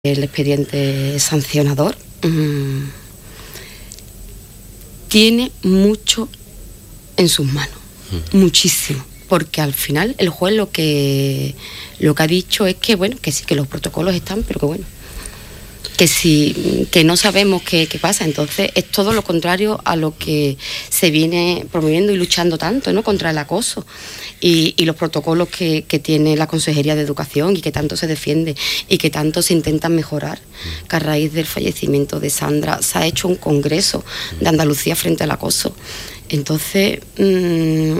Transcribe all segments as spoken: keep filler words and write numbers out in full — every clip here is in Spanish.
El expediente sancionador mmm, tiene mucho en sus manos, mm. muchísimo, porque al final el juez lo que lo que ha dicho es que bueno, que sí, que los protocolos están, pero que bueno, que sí, que no sabemos qué, qué pasa. Entonces es todo lo contrario a lo que se viene promoviendo y luchando tanto, ¿no?, contra el acoso y, y los protocolos que, que tiene la Consejería de Educación y que tanto se defiende y que tanto se intentan mejorar. Que a raíz del fallecimiento de Sandra se ha hecho un congreso de Andalucía frente al acoso. Entonces mmm,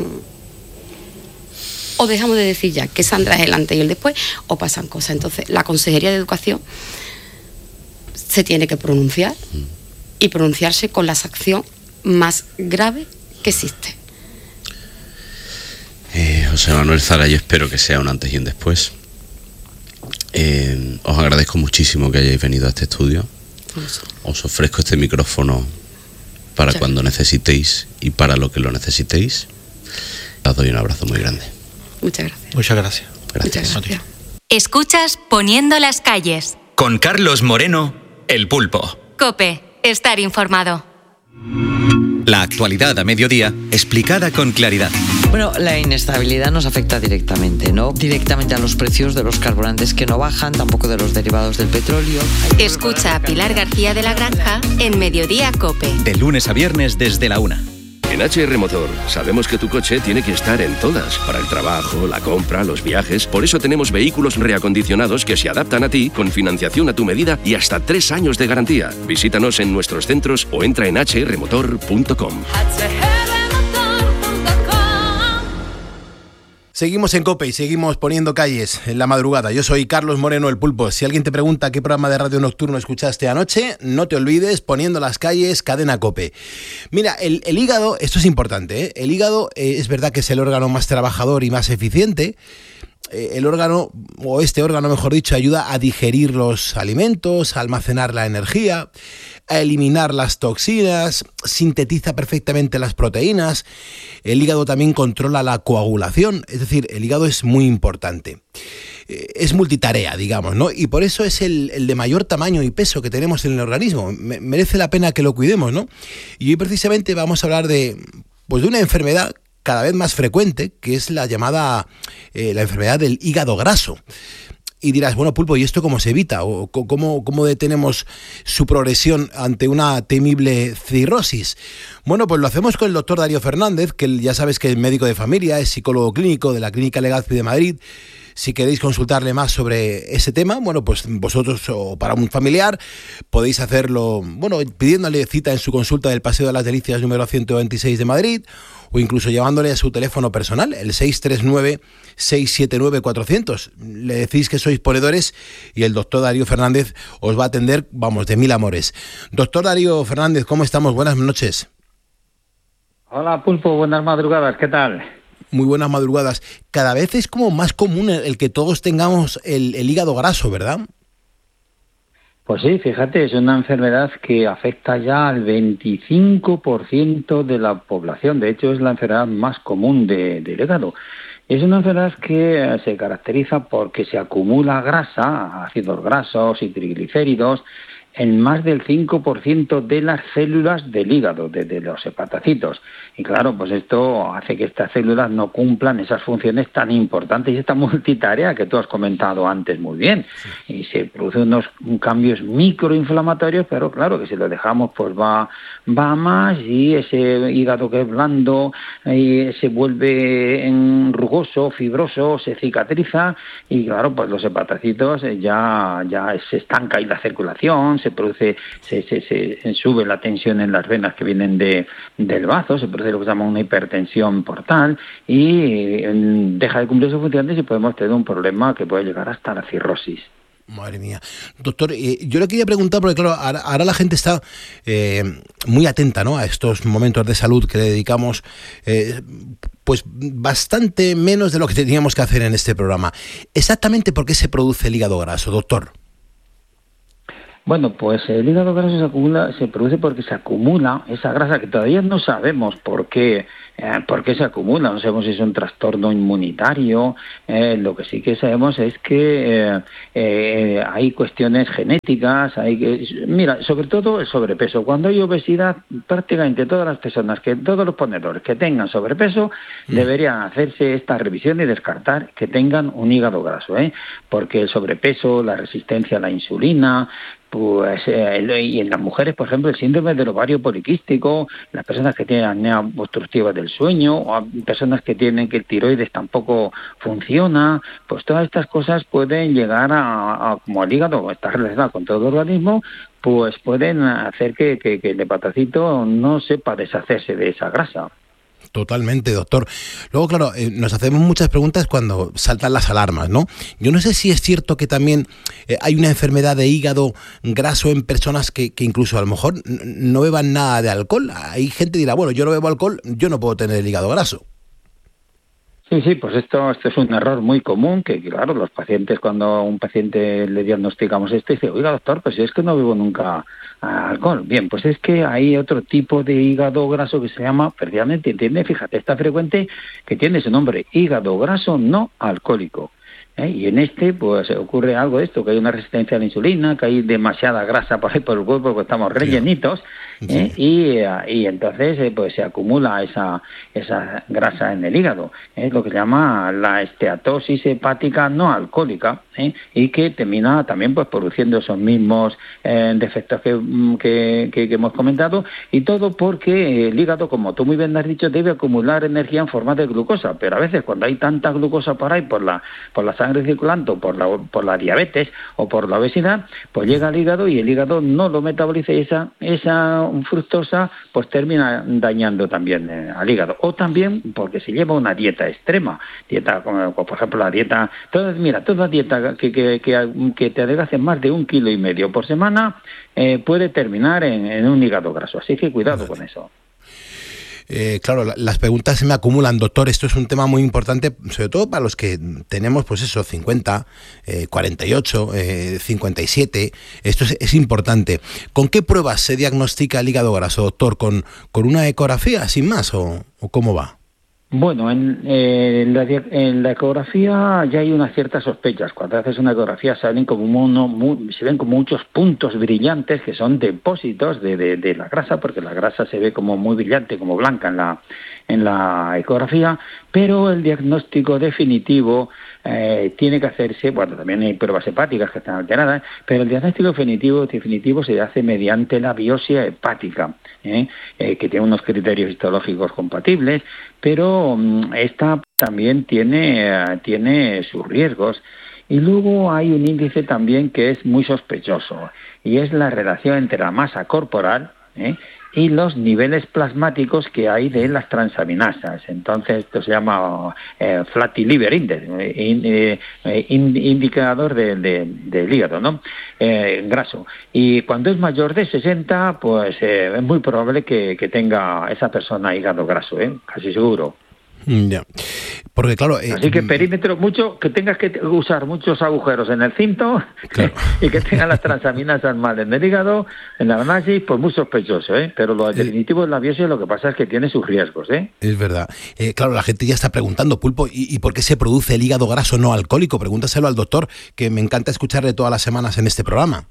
o dejamos de decir ya que Sandra es el antes y el después, o pasan cosas. Entonces la Consejería de Educación se tiene que pronunciar y pronunciarse con la sanción más grave que existe. Eh, José Manuel Zara, yo espero que sea un antes y un después. Eh, os agradezco muchísimo que hayáis venido a este estudio. Eso. Os ofrezco este micrófono para cuando necesitéis y para lo que lo necesitéis. Os doy un abrazo muy grande. Muchas gracias. Muchas gracias. Gracias. Muchas gracias. Escuchas Poniendo las calles. Con Carlos Moreno, El Pulpo. COPE, estar informado. La actualidad a mediodía, explicada con claridad. Bueno, la inestabilidad nos afecta directamente, ¿no? Directamente a los precios de los carburantes que no bajan, tampoco de los derivados del petróleo. Escucha a Pilar García de la Granja en Mediodía COPE. De lunes a viernes desde la una. En H R Motor sabemos que tu coche tiene que estar en todas, para el trabajo, la compra, los viajes. Por eso tenemos vehículos reacondicionados que se adaptan a ti, con financiación a tu medida y hasta tres años de garantía. Visítanos en nuestros centros o entra en h r motor punto com. Seguimos en COPE y seguimos poniendo calles en la madrugada. Yo soy Carlos Moreno, El Pulpo. Si alguien te pregunta qué programa de radio nocturno escuchaste anoche, no te olvides, Poniendo las calles, cadena COPE. Mira, el, el hígado, esto es importante, ¿eh? El hígado eh, es verdad que es el órgano más trabajador y más eficiente. Eh, el órgano, o este órgano mejor dicho, ayuda a digerir los alimentos, a almacenar la energía, a eliminar las toxinas, sintetiza perfectamente las proteínas. El hígado también controla la coagulación, es decir, el hígado es muy importante. Eh, es multitarea, digamos, ¿no? Y por eso es el, el de mayor tamaño y peso que tenemos en el organismo. Me, merece la pena que lo cuidemos, ¿no? Y hoy precisamente vamos a hablar de, pues, de una enfermedad cada vez más frecuente, que es la llamada eh, la enfermedad del hígado graso. Y dirás, bueno, Pulpo, ¿y esto cómo se evita? ¿O cómo, cómo detenemos su progresión ante una temible cirrosis? Bueno, pues lo hacemos con el doctor Darío Fernández, que ya sabes que es médico de familia, es psicólogo clínico de la Clínica Legazpi de Madrid. Si queréis consultarle más sobre ese tema, bueno, pues vosotros o para un familiar podéis hacerlo, bueno, pidiéndole cita en su consulta del Paseo de las Delicias número ciento veintiséis de Madrid, o incluso llevándole a su teléfono personal, el seis tres nueve, seis siete nueve, cuatrocientos. Le decís que sois ponedores y el doctor Darío Fernández os va a atender, vamos, de mil amores. Doctor Darío Fernández, ¿cómo estamos? Buenas noches. Hola, Pulpo, buenas madrugadas, ¿qué tal? Muy buenas madrugadas. Cada vez es como más común el, el que todos tengamos el, el hígado graso, ¿verdad? Pues sí, fíjate, es una enfermedad que afecta ya al veinticinco por ciento de la población. De hecho, es la enfermedad más común de, del hígado. Es una enfermedad que se caracteriza porque se acumula grasa, ácidos grasos y triglicéridos, en más del cinco por ciento de las células del hígado, de, de los hepatocitos. Y claro, pues esto hace que estas células no cumplan esas funciones tan importantes y esta multitarea que tú has comentado antes muy bien. Sí. Y se producen unos cambios microinflamatorios, pero claro que si lo dejamos pues va, va más y ese hígado que es blando y se vuelve en rugoso, fibroso, se cicatriza y claro, pues los hepatocitos ya, ya se estanca ahí la circulación, se produce, se, se, se sube la tensión en las venas que vienen de, del bazo, se produce lo que se llama una hipertensión portal y eh, deja de cumplir sus funciones y podemos tener un problema que puede llegar hasta la cirrosis. Madre mía. Doctor, eh, yo le quería preguntar, porque claro, ahora, ahora la gente está eh, muy atenta, ¿no?, a estos momentos de salud que le dedicamos eh, pues bastante menos de lo que teníamos que hacer en este programa. ¿Exactamente por qué se produce el hígado graso, doctor? Bueno, pues el hígado graso se acumula, se produce porque se acumula esa grasa que todavía no sabemos por qué, eh, por qué se acumula, no sabemos si es un trastorno inmunitario, eh, lo que sí que sabemos es que eh, eh, hay cuestiones genéticas, hay que, mira, sobre todo el sobrepeso. Cuando hay obesidad, prácticamente todas las personas, que todos los ponedores que tengan sobrepeso, mm. deberían hacerse esta revisión y descartar que tengan un hígado graso, ¿eh? Porque el sobrepeso, la resistencia a la insulina, pues eh, y en las mujeres, por ejemplo, el síndrome del ovario poliquístico, las personas que tienen apnea obstructiva del sueño, o personas que tienen que el tiroides tampoco funciona, pues todas estas cosas pueden llegar a, a como el hígado está relacionado con todo el organismo, pues pueden hacer que, que, que el hepatocito no sepa deshacerse de esa grasa. Totalmente, doctor. Luego, claro, eh, nos hacemos muchas preguntas cuando saltan las alarmas, ¿no? Yo no sé si es cierto que también eh, hay una enfermedad de hígado graso en personas que, que incluso a lo mejor no beban nada de alcohol. Hay gente que dirá, bueno, yo no bebo alcohol, yo no puedo tener el hígado graso. Sí, sí, pues esto, esto es un error muy común, que claro, los pacientes, cuando a un paciente le diagnosticamos esto, dice, oiga doctor, pues es que no bebo nunca alcohol. Bien, pues es que hay otro tipo de hígado graso que se llama, precisamente, entiende, fíjate, está frecuente, que tiene ese nombre, hígado graso no alcohólico. ¿Eh? Y en este pues ocurre algo de esto, que hay una resistencia a la insulina, que hay demasiada grasa por ahí por el cuerpo porque estamos rellenitos, ¿eh? Sí. y, y entonces eh, pues se acumula esa esa grasa en el hígado, es ¿eh? lo que se llama la esteatosis hepática no alcohólica, ¿eh? y que termina también pues produciendo esos mismos eh, defectos que, que, que, que hemos comentado, y todo porque el hígado, como tú muy bien has dicho, debe acumular energía en forma de glucosa, pero a veces cuando hay tanta glucosa por ahí por la por la sangre circulante, por la por la diabetes o por la obesidad, pues llega al hígado y el hígado no lo metaboliza, y esa esa fructosa pues termina dañando también eh, al hígado. O también porque se lleva una dieta extrema, dieta como por ejemplo la dieta, toda, mira, toda dieta que que, que, que te adelgace más de un kilo y medio por semana eh, puede terminar en, en un hígado graso, así que cuidado con eso. Eh, claro, la, las preguntas se me acumulan, doctor. Esto es un tema muy importante, sobre todo para los que tenemos, pues eso, cincuenta, eh, cuarenta y ocho, eh, cincuenta y siete. Esto es, es importante. ¿Con qué pruebas se diagnostica el hígado graso, doctor? ¿Con, con una ecografía, sin más, o, o cómo va? Bueno, en, eh, en, la, en la ecografía ya hay unas ciertas sospechas. Cuando haces una ecografía salen como uno, muy, se ven como muchos puntos brillantes que son depósitos de, de, de la grasa, porque la grasa se ve como muy brillante, como blanca en la, en la ecografía, pero el diagnóstico definitivo eh, tiene que hacerse, bueno, también hay pruebas hepáticas que están alteradas, pero el diagnóstico definitivo, definitivo se hace mediante la biopsia hepática, ¿eh? Eh, que tiene unos criterios histológicos compatibles, pero um, esta también tiene, uh, tiene sus riesgos. Y luego hay un índice también que es muy sospechoso, y es la relación entre la masa corporal ¿eh? y los niveles plasmáticos que hay de las transaminasas. Entonces esto se llama eh, Fatty Liver Index, eh, eh, indicador del de, de hígado, ¿no? Eh, graso. Y cuando es mayor de sesenta, pues eh, es muy probable que, que tenga esa persona hígado graso, ¿eh? Casi seguro. Ya, porque claro... Eh, Así que perímetro mucho, que tengas que usar muchos agujeros en el cinto, claro. y que tengas las transaminasas mal en el hígado, en la análisis, pues muy sospechoso, ¿eh? Pero lo definitivo en la biopsia lo que pasa es que tiene sus riesgos, ¿eh? Es verdad. Eh, claro, la gente ya está preguntando, Pulpo, ¿y, ¿y por qué se produce el hígado graso no alcohólico? Pregúntaselo al doctor, que me encanta escucharle todas las semanas en este programa.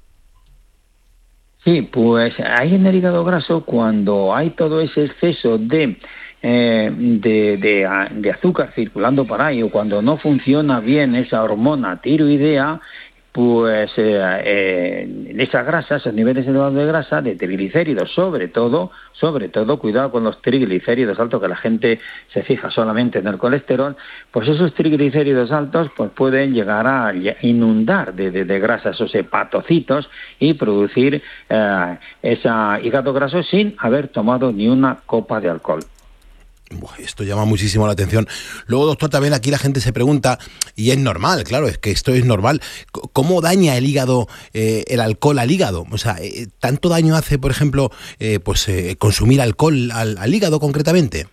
Sí, pues ahí en el hígado graso, cuando hay todo ese exceso de... Eh, de, de, de azúcar circulando por ahí, o cuando no funciona bien esa hormona tiroidea, pues eh, eh, esa grasa, esos niveles elevados de grasa, de triglicéridos, sobre todo, sobre todo, cuidado con los triglicéridos altos, que la gente se fija solamente en el colesterol, pues esos triglicéridos altos pues pueden llegar a inundar de, de, de grasa esos hepatocitos y producir eh, esa hígado graso sin haber tomado ni una copa de alcohol. Esto llama muchísimo la atención. Luego, doctor, también aquí la gente se pregunta, y es normal, claro, es que esto es normal, ¿cómo daña el hígado, eh, el alcohol al hígado? O sea, eh, ¿tanto daño hace, por ejemplo, eh, pues eh, consumir alcohol al, al hígado concretamente?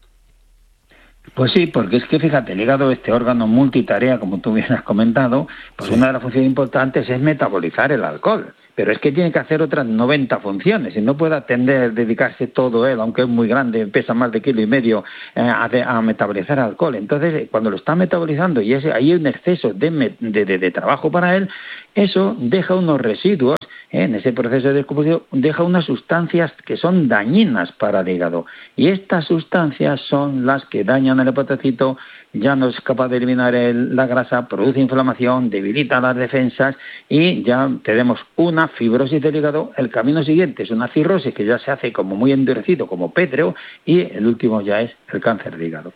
Pues sí, porque es que fíjate, el hígado, este órgano multitarea, como tú bien has comentado, pues sí. Una de las funciones importantes es metabolizar el alcohol. pero es que tiene que hacer otras noventa funciones y no puede atender, dedicarse todo él, aunque es muy grande, pesa más de kilo y medio, eh, a, a metabolizar alcohol. Entonces, cuando lo está metabolizando y es, hay un exceso de, de, de, de trabajo para él, eso deja unos residuos, ¿eh? En ese proceso de descomposición, deja unas sustancias que son dañinas para el hígado. Y estas sustancias son las que dañan el hepatocito, ya no es capaz de eliminar el, la grasa, produce inflamación, debilita las defensas y ya tenemos una fibrosis del hígado. El camino siguiente es una cirrosis que ya se hace como muy endurecido, como pétreo, y el último ya es el cáncer de hígado.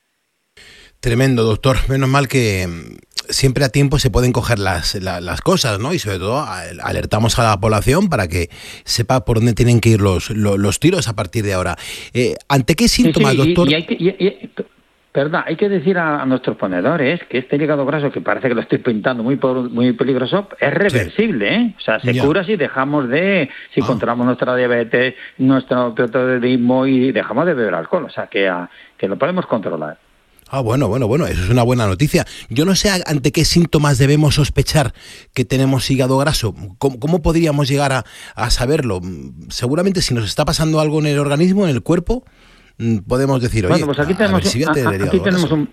Tremendo, doctor. Menos mal que siempre a tiempo se pueden coger las, las, las cosas, ¿no? Y sobre todo alertamos a la población para que sepa por dónde tienen que ir los, los, los tiros a partir de ahora. Eh, ¿Ante qué síntomas, sí, sí, doctor? Y, y hay que, y, y, Perdón, hay que decir a, a nuestros ponedores que este hígado graso, que parece que lo estoy pintando muy muy peligroso, es reversible, ¿eh? O sea, se ya. cura si dejamos de, si ah. controlamos nuestra diabetes, nuestro hipotiroidismo y dejamos de beber alcohol, o sea, que, a, que lo podemos controlar. Ah, bueno, bueno, bueno, eso es una buena noticia. Yo no sé ante qué síntomas debemos sospechar que tenemos hígado graso. ¿Cómo, cómo podríamos llegar a, a saberlo? Seguramente si nos está pasando algo en el organismo, en el cuerpo, podemos decir, oye, bueno, pues aquí tenemos, si a, a, aquí tenemos un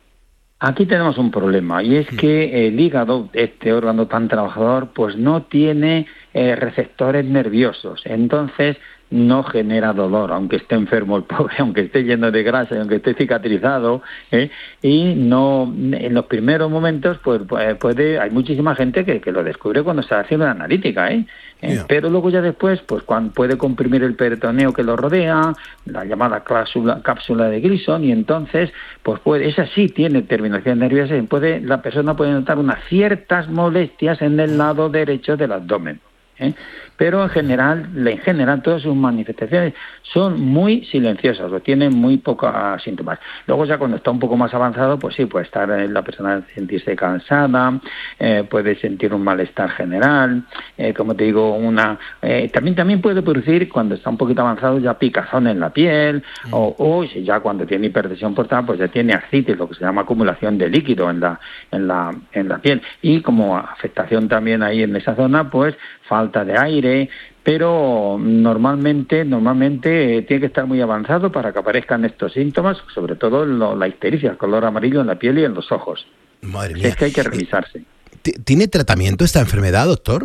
aquí tenemos un problema, y es que el hígado, este órgano tan trabajador, pues no tiene eh, receptores nerviosos. Entonces no genera dolor, aunque esté enfermo el pobre, aunque esté lleno de grasa, aunque esté cicatrizado, ¿eh? Y no, en los primeros momentos, pues puede, hay muchísima gente que, que lo descubre cuando está haciendo la analítica, ¿eh? ¿Eh? Yeah. Pero luego ya después, pues cuando puede comprimir el peritoneo que lo rodea, la llamada cápsula, cápsula de Gleason, y entonces, pues puede, esa sí tiene terminación nerviosa, y puede, la persona puede notar unas ciertas molestias en el lado derecho del abdomen, ¿eh? Pero en general, en general todas sus manifestaciones son muy silenciosas o tienen muy pocos síntomas. Luego ya cuando está un poco más avanzado, pues sí, puede estar la persona sentirse cansada, eh, puede sentir un malestar general, eh, como te digo, una eh, también también puede producir, cuando está un poquito avanzado, ya picazón en la piel, mm. o, o si ya cuando tiene hipertensión portal, pues ya tiene artritis, lo que se llama acumulación de líquido en la en la en la piel, y como afectación también ahí en esa zona, pues falta de aire, pero normalmente normalmente tiene que estar muy avanzado para que aparezcan estos síntomas, sobre todo lo, la ictericia, el color amarillo en la piel y en los ojos. Madre mía. Es que hay que revisarse. ¿Tiene tratamiento esta enfermedad, doctor?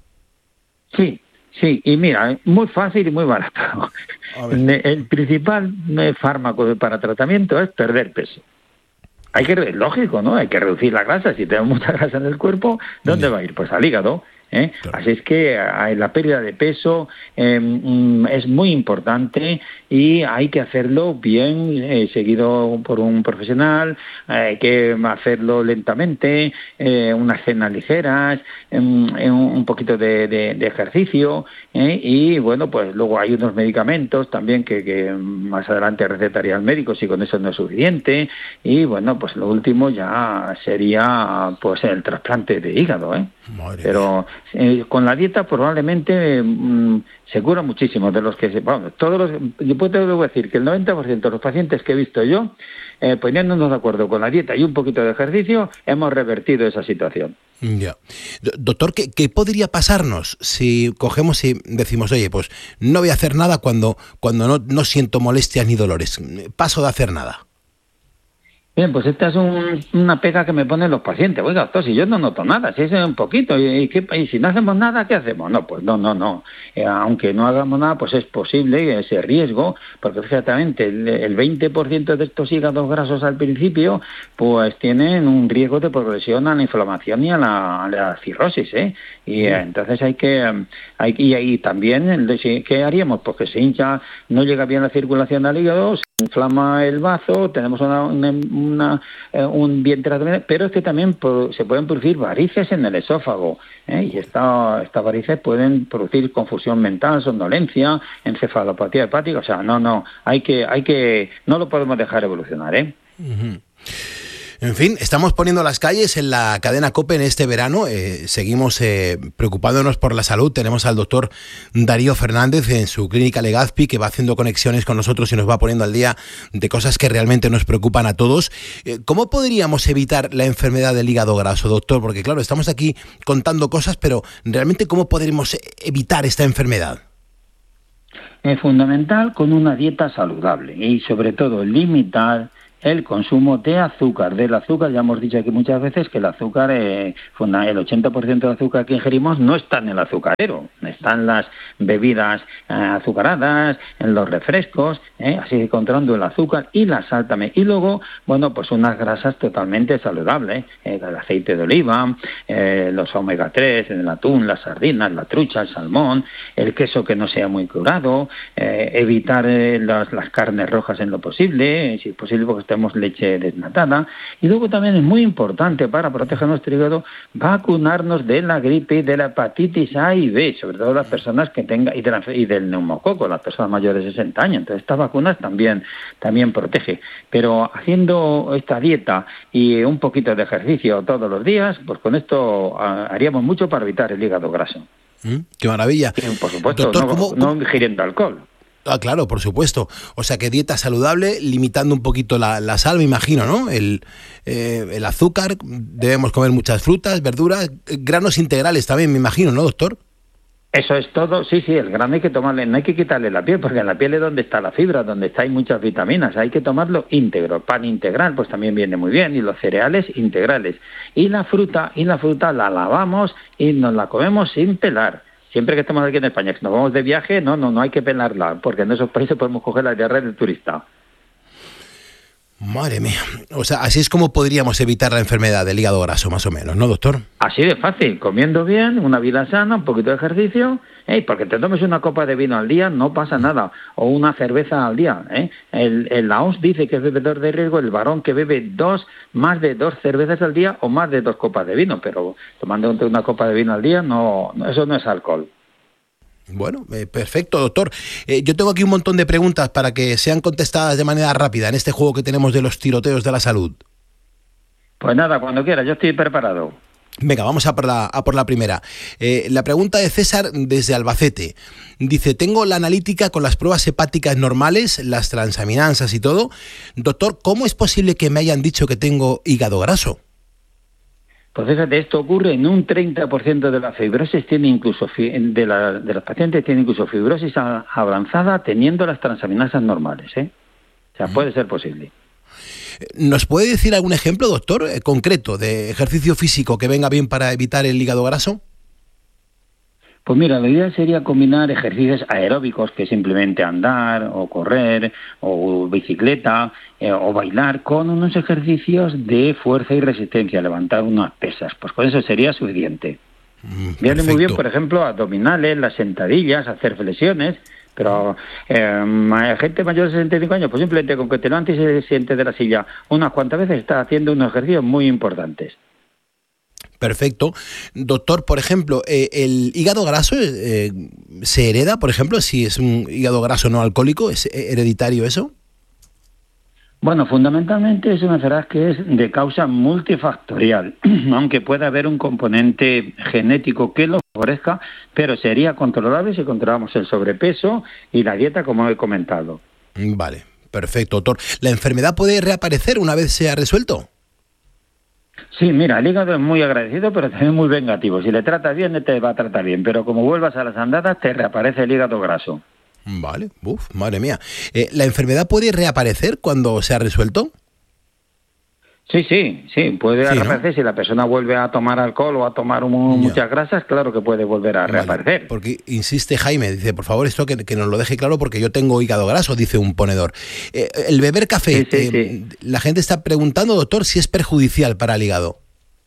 Sí, sí, y mira, muy fácil y muy barato. El principal fármaco para tratamiento es perder peso. Hay que, lógico, ¿no? Hay que reducir la grasa. Si tenemos mucha grasa en el cuerpo, ¿dónde va a ir? Pues al hígado. ¿Eh? Claro. Así es que la pérdida de peso eh, es muy importante y hay que hacerlo bien, eh, seguido por un profesional, eh, hay que hacerlo lentamente, eh, unas cenas ligeras, eh, un poquito de, de, de ejercicio, eh, y bueno, pues luego hay unos medicamentos también que, que más adelante recetaría el médico si con eso no es suficiente, y bueno, pues lo último ya sería pues el trasplante de hígado, ¿eh? Madre Pero eh, con la dieta probablemente mmm, se cura muchísimo de los que se... Bueno, todos los, yo puedo decir que el noventa por ciento de los pacientes que he visto yo, eh, poniéndonos de acuerdo con la dieta y un poquito de ejercicio, hemos revertido esa situación. Ya. Doctor, ¿qué, ¿qué podría pasarnos si cogemos y decimos, oye, pues no voy a hacer nada cuando, cuando no, no siento molestias ni dolores? Paso de hacer nada. Bien, pues esta es un, una pega que me ponen los pacientes. Oiga, doctor, si yo no noto nada, si es un poquito, y, y, ¿qué, y si no hacemos nada, ¿qué hacemos? No, pues no, no, no. Eh, aunque no hagamos nada, pues es posible ese riesgo, porque fíjate, el, el veinte por ciento de estos hígados grasos al principio, pues tienen un riesgo de progresión a la inflamación y a la, a la cirrosis, ¿eh? Y sí. eh, entonces hay que, hay y ahí también, ¿qué haríamos? Pues que se hincha, no llega bien la circulación al hígado, se inflama el bazo, tenemos una, una Una, eh, un vientre, pero es que también por, se pueden producir varices en el esófago, ¿eh? Y esta, estas varices pueden producir confusión mental, somnolencia, encefalopatía hepática. O sea, no, no, hay que, hay que, no lo podemos dejar evolucionar, ¿eh? Uh-huh. En fin, estamos poniendo las calles en la cadena COPE en este verano. Eh, seguimos eh, preocupándonos por la salud. Tenemos al doctor Darío Fernández en su clínica Legazpi, que va haciendo conexiones con nosotros y nos va poniendo al día de cosas que realmente nos preocupan a todos. Eh, ¿Cómo podríamos evitar la enfermedad del hígado graso, doctor? Porque claro, estamos aquí contando cosas, pero realmente ¿cómo podremos evitar esta enfermedad? Es fundamental con una dieta saludable y sobre todo limitar el consumo de azúcar. Del azúcar, ya hemos dicho aquí muchas veces que el azúcar, eh, el ochenta por ciento del azúcar que ingerimos no está en el azucarero, está en las bebidas eh, azucaradas, en los refrescos, eh, así controlando el azúcar y la sal también. Y luego, bueno, pues unas grasas totalmente saludables, eh, el aceite de oliva, eh, los omega tres, el atún, las sardinas, la trucha, el salmón, el queso que no sea muy curado, eh, evitar eh, las, las carnes rojas en lo posible, eh, si es posible porque tenemos leche desnatada. Y luego también es muy importante para proteger nuestro hígado vacunarnos de la gripe y de la hepatitis A y B, sobre todo las personas que tengan, y, de la, y del neumococo, las personas mayores de sesenta años. Entonces estas vacunas también, también protege. Pero haciendo esta dieta y un poquito de ejercicio todos los días, pues con esto haríamos mucho para evitar el hígado graso. Mm, ¡Qué maravilla! Y, por supuesto, Doctor, no, ¿cómo, no ingiriendo alcohol. Ah, claro, por supuesto. O sea, que dieta saludable, limitando un poquito la, la sal, me imagino, ¿no? El, eh, el azúcar, debemos comer muchas frutas, verduras, granos integrales también, me imagino, ¿no, doctor? Eso es todo. Sí, sí, el grano hay que tomarle, no hay que quitarle la piel, porque en la piel es donde está la fibra, donde está hay muchas vitaminas, hay que tomarlo íntegro. Pan integral, pues también viene muy bien, y los cereales integrales. Y la fruta, y la fruta la lavamos y nos la comemos sin pelar. Siempre que estamos aquí en España, que nos vamos de viaje, no, no, no hay que pelarla, porque en esos países podemos coger la diarrea del turista. Madre mía. O sea, así es como podríamos evitar la enfermedad del hígado graso, más o menos, ¿no, doctor? Así de fácil, comiendo bien, una vida sana, un poquito de ejercicio, ¿eh? Porque te tomes una copa de vino al día, no pasa nada, o una cerveza al día, ¿eh? El, el, la O M S dice que es bebedor de riesgo el varón que bebe dos, más de dos cervezas al día o más de dos copas de vino, pero tomando una copa de vino al día, no, eso no es alcohol. Bueno, eh, perfecto, doctor. Eh, yo tengo aquí un montón de preguntas para que sean contestadas de manera rápida en este juego que tenemos de los tiroteos de la salud. Pues nada, cuando quiera, yo estoy preparado. Venga, vamos a por la, a por la primera. Eh, la pregunta de César desde Albacete. Dice, tengo la analítica con las pruebas hepáticas normales, las transaminasas y todo. Doctor, ¿cómo es posible que me hayan dicho que tengo hígado graso? Pues fíjate, esto ocurre en un treinta por ciento de la fibrosis, tiene incluso de, la, de los pacientes tiene incluso fibrosis avanzada teniendo las transaminasas normales, ¿eh? O sea, puede ser posible. ¿Nos puede decir algún ejemplo, doctor, eh, concreto de ejercicio físico que venga bien para evitar el hígado graso? Pues mira, la idea sería combinar ejercicios aeróbicos, que es simplemente andar o correr o bicicleta eh, o bailar, con unos ejercicios de fuerza y resistencia, levantar unas pesas. Pues con eso sería suficiente. Mm, Viene muy bien, por ejemplo, abdominales, las sentadillas, hacer flexiones, pero eh, gente mayor de sesenta y cinco años, pues simplemente con que te levantes y se siente de la silla unas cuantas veces, está haciendo unos ejercicios muy importantes. Perfecto. Doctor, por ejemplo, eh, ¿el hígado graso eh, se hereda, por ejemplo, si es un hígado graso no alcohólico? ¿Es hereditario eso? Bueno, fundamentalmente es una enfermedad que es de causa multifactorial, aunque pueda haber un componente genético que lo favorezca, pero sería controlable si controlamos el sobrepeso y la dieta, como he comentado. Vale, perfecto, doctor. ¿La enfermedad puede reaparecer una vez se ha resuelto? Sí, mira, el hígado es muy agradecido, pero también muy vengativo. Si le tratas bien, te va a tratar bien, pero como vuelvas a las andadas, te reaparece el hígado graso. Vale, uf, madre mía. Eh, ¿La enfermedad puede reaparecer cuando se ha resuelto? Sí, sí, sí, puede sí, reaparecer, ¿no? Si la persona vuelve a tomar alcohol o a tomar un, muchas grasas, claro que puede volver a vale, reaparecer. Porque insiste Jaime, dice, por favor, esto que, que nos lo deje claro porque yo tengo hígado graso, dice un ponedor. Eh, el beber café, sí, sí, eh, sí. La gente está preguntando, doctor, si es perjudicial para el hígado.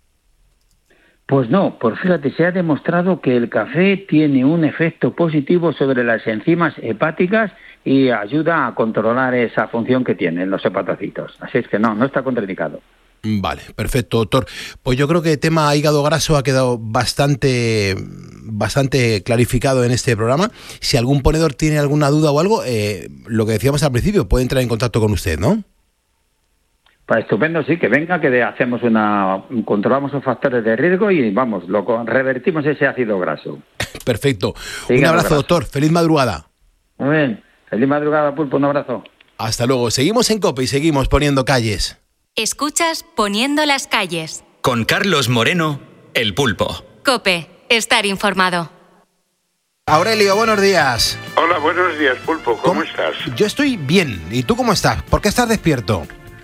Pues no, por fíjate, se ha demostrado que el café tiene un efecto positivo sobre las enzimas hepáticas y ayuda a controlar esa función que tienen los hepatocitos. Así es que no, no está contraindicado. Vale, perfecto, doctor. Pues yo creo que el tema hígado graso ha quedado bastante, bastante clarificado en este programa. Si algún ponedor tiene alguna duda o algo, eh, lo que decíamos al principio, puede entrar en contacto con usted, ¿no? Pues estupendo, sí, que venga, que de- hacemos una, controlamos los factores de riesgo y vamos, lo co- revertimos ese ácido graso. Perfecto. Sí, un un abrazo, abrazo. doctor. Feliz madrugada. Muy bien, feliz madrugada, Pulpo, un abrazo. Hasta luego. Seguimos en COPE y seguimos poniendo calles. Escuchas Poniendo las calles. Con Carlos Moreno, El Pulpo. Cope, estar informado. Aurelio, buenos días. Hola, buenos días, Pulpo. ¿Cómo, estás? Yo estoy bien. ¿Y tú cómo estás? ¿Por qué estás despierto?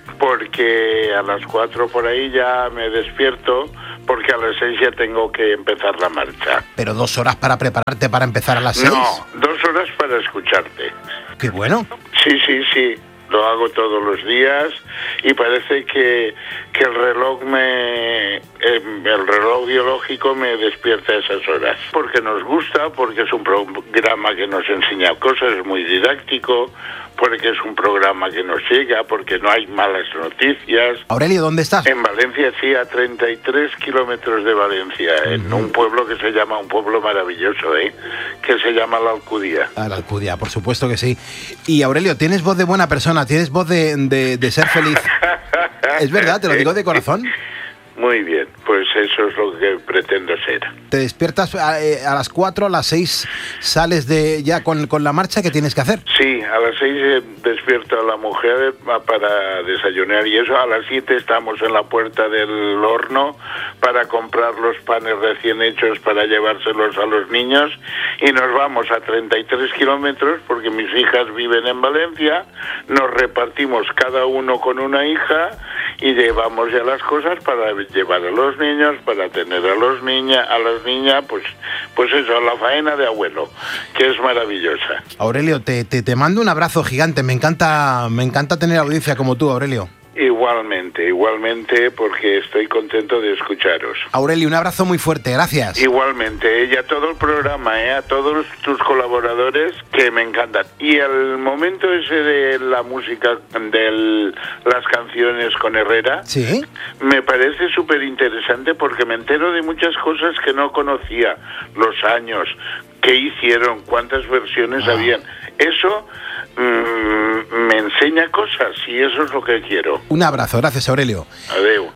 Porque a las cuatro por ahí ya me despierto, porque a las seis ya tengo que empezar la marcha. Pero dos horas para prepararte para empezar a las seis. No, dos horas para escucharte. Qué bueno. Sí, sí, sí. Lo hago todos los días y parece que, que el reloj me eh, el reloj biológico me despierta a esas horas. Porque nos gusta, porque es un programa que nos enseña cosas, es muy didáctico, porque es un programa que nos llega, porque no hay malas noticias. Aurelio, ¿dónde estás? En Valencia, sí, a treinta y tres kilómetros de Valencia, en un pueblo que se llama, un pueblo maravilloso, ¿eh? Que se llama La Alcudia. A la Alcudia, por supuesto que sí. Y Aurelio, tienes voz de buena persona, tienes voz de, de, de ser feliz. Es verdad, te lo digo de corazón. Muy bien, pues eso es lo que pretendo ser. Te despiertas a, eh, a las cuatro, a las seis sales de ya con, con la marcha que tienes que hacer. Sí, a las seis eh, despierto a la mujer va para desayunar y eso. A las siete estamos en la puerta del horno para comprar los panes recién hechos para llevárselos a los niños y nos vamos a treinta y tres kilómetros porque mis hijas viven en Valencia, nos repartimos cada uno con una hija y llevamos ya las cosas para llevar a los niños, para tener a los niñas, a las niñas, pues, pues eso, la faena de abuelo, que es maravillosa. Aurelio, te, te, te mando un abrazo gigante. Me encanta, me encanta tener audiencia como tú, Aurelio. Igualmente, igualmente, porque estoy contento de escucharos. Aurelio, un abrazo muy fuerte, gracias. Igualmente, y a todo el programa, ¿eh? A todos tus colaboradores, que me encantan. Y el momento ese de la música, de las canciones con Herrera, ¿sí? Me parece súper interesante porque me entero de muchas cosas que no conocía, los años, qué hicieron, cuántas versiones ah. habían. Eso mmm, me enseña cosas y eso es lo que quiero. Un abrazo, gracias, Aurelio. Adeu.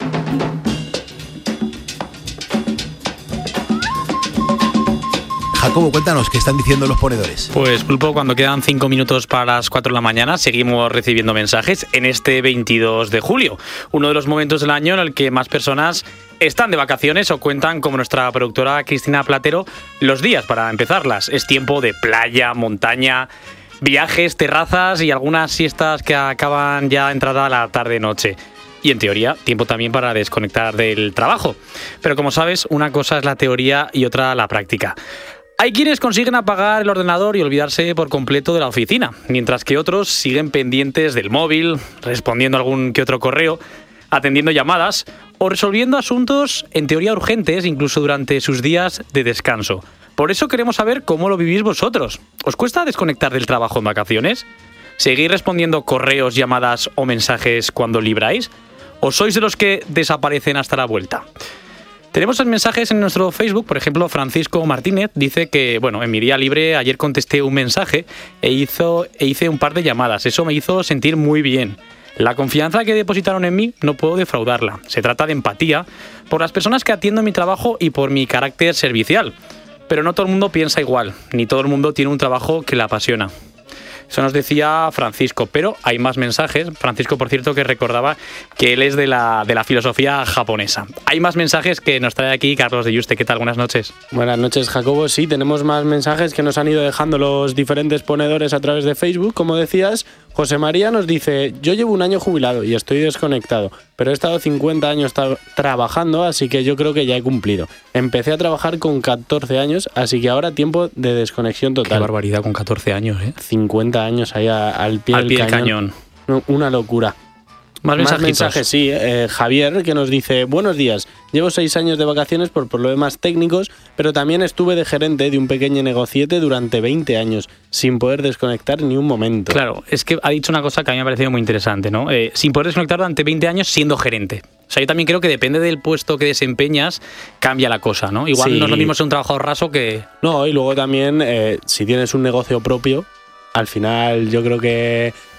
Jacobo, cuéntanos, ¿qué están diciendo los ponedores? Pues, Pulpo, cuando quedan cinco minutos para las cuatro de la mañana, seguimos recibiendo mensajes en este veintidós de julio, uno de los momentos del año en el que más personas están de vacaciones o cuentan, como nuestra productora Cristina Platero, los días para empezarlas. Es tiempo de playa, montaña, viajes, terrazas y algunas siestas que acaban ya entrada la tarde-noche. Y en teoría, tiempo también para desconectar del trabajo. Pero como sabes, una cosa es la teoría y otra la práctica. Hay quienes consiguen apagar el ordenador y olvidarse por completo de la oficina, mientras que otros siguen pendientes del móvil, respondiendo algún que otro correo, atendiendo llamadas o resolviendo asuntos en teoría urgentes incluso durante sus días de descanso. Por eso queremos saber cómo lo vivís vosotros. ¿Os cuesta desconectar del trabajo en vacaciones? ¿Seguís respondiendo correos, llamadas o mensajes cuando libráis? ¿O sois de los que desaparecen hasta la vuelta? Tenemos mensajes en nuestro Facebook, por ejemplo, Francisco Martínez dice que, bueno, en mi día libre ayer contesté un mensaje e, hizo, e hice un par de llamadas. Eso me hizo sentir muy bien. La confianza que depositaron en mí no puedo defraudarla. Se trata de empatía por las personas que atiendo en mi trabajo y por mi carácter servicial. Pero no todo el mundo piensa igual, ni todo el mundo tiene un trabajo que le apasiona. Eso nos decía Francisco, pero hay más mensajes. Francisco, por cierto, que recordaba que él es de la, de la filosofía japonesa. Hay más mensajes que nos trae aquí Carlos de Yuste. ¿Qué tal? Buenas noches. Buenas noches, Jacobo. Sí, tenemos más mensajes que nos han ido dejando los diferentes ponedores a través de Facebook. Como decías, José María nos dice: yo llevo un año jubilado y estoy desconectado, pero he estado cincuenta años tra- trabajando, así que yo creo que ya he cumplido. Empecé a trabajar con catorce años, así que ahora tiempo de desconexión total. Qué barbaridad, con catorce años, ¿eh? cincuenta años ahí a, al pie, al del, pie cañón. del cañón. No, una locura. Más, Más mensajes, sí. Eh, Javier, que nos dice: buenos días, llevo seis años de vacaciones por problemas técnicos, pero también estuve de gerente de un pequeño negociete durante veinte años, sin poder desconectar ni un momento. Claro, es que ha dicho una cosa que a mí me ha parecido muy interesante, ¿no? Eh, sin poder desconectar durante veinte años siendo gerente. O sea, yo también creo que depende del puesto que desempeñas, cambia la cosa, ¿no? Igual sí. No es lo mismo ser un trabajador raso que... No, y luego también, eh, si tienes un negocio propio, al final yo creo que